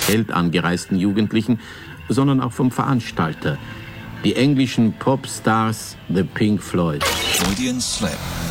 Geld angereisten Jugendlichen, sondern auch vom Veranstalter. Die englischen Popstars The Pink Floyd. Freudian Slip.